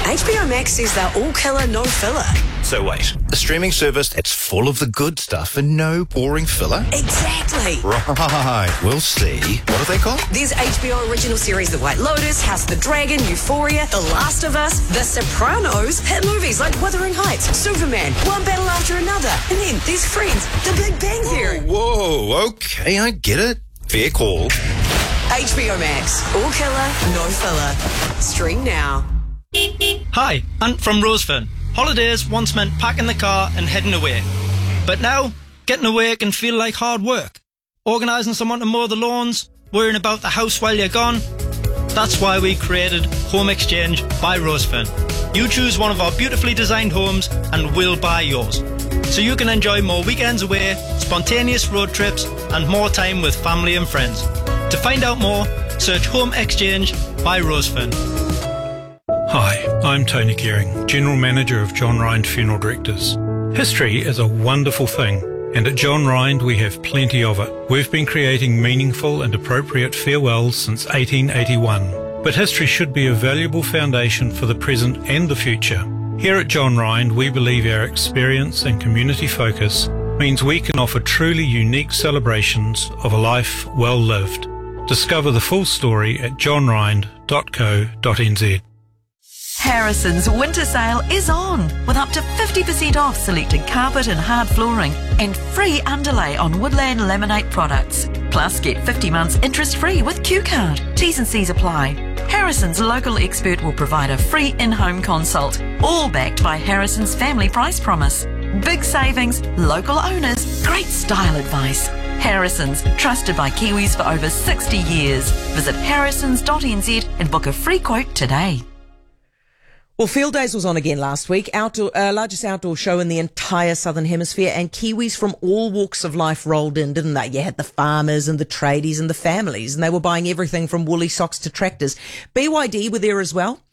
HBO Max says they're all killer, no filler. So wait, a streaming service that's full of the good stuff and no boring filler? Exactly. Right, we'll see. What are they called? There's HBO original series The White Lotus, House of the Dragon, Euphoria, The Last of Us, The Sopranos, hit movies like Wuthering Heights, Superman, One Battle After Another, and then there's Friends, The Big Bang Theory. Whoa, okay, I get it. Fair call. HBO Max, all killer, no filler. Stream now. Hi, Ant from Rosefern. Holidays once meant packing the car and heading away. But now, getting away can feel like hard work. Organising someone to mow the lawns, worrying about the house while you're gone. That's why we created Home Exchange by Rosefern. You choose one of our beautifully designed homes and we'll buy yours. So you can enjoy more weekends away, spontaneous road trips and more time with family and friends. To find out more, search Home Exchange by Rosefern. Hi, I'm Tony Gearing, General Manager of John Rind Funeral Directors. History is a wonderful thing, and at John Rind we have plenty of it. We've been creating meaningful and appropriate farewells since 1881, but history should be a valuable foundation for the present and the future. Here at John Rind, we believe our experience and community focus means we can offer truly unique celebrations of a life well lived. Discover the full story at johnrind.co.nz. Harrison's winter sale is on with up to 50% off selected carpet and hard flooring and free underlay on Woodland Laminate products. Plus get 50 months interest free with Q-Card. T's and C's apply. Harrison's local expert will provide a free in-home consult, all backed by Harrison's family price promise. Big savings, local owners, great style advice. Harrison's, trusted by Kiwis for over 60 years. Visit harrisons.nz and book a free quote today. Well, Field Days was on again last week, largest outdoor show in the entire Southern Hemisphere, and Kiwis from all walks of life rolled in, didn't they? You had the farmers and the tradies and the families, and they were buying everything from woolly socks to tractors. BYD were there as well.